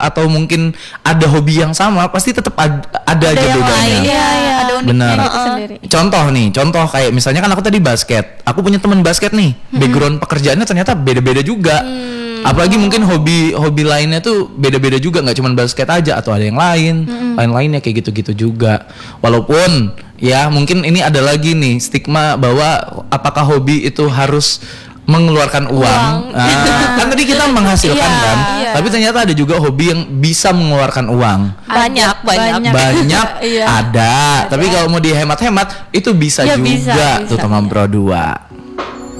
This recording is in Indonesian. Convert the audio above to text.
atau mungkin ada hobi yang sama, pasti tetap ada aja yang bedanya. lain, ada uniknya Benar. gitu sendiri. Contoh kayak misalnya kan aku tadi basket, aku punya teman basket nih, background pekerjaannya ternyata beda-beda juga. Apalagi mungkin hobi lainnya tuh beda-beda juga, nggak cuma basket aja, atau ada yang lain-lainnya kayak gitu-gitu juga. Walaupun ya mungkin ini ada lagi nih stigma bahwa apakah hobi itu harus mengeluarkan uang. Kan tadi kita menghasilkan kan, tapi ternyata ada juga hobi yang bisa mengeluarkan uang. Banyak. Ada, tapi kalau mau dihemat-hemat itu bisa juga bisa. tuh teman Pro 2.